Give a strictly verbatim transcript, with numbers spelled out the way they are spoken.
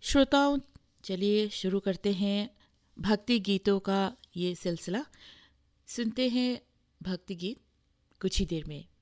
श्रोताओं, चलिए शुरू करते हैं भक्ति गीतों का ये सिलसिला। सुनते हैं भक्ति गीत कुछ ही देर में।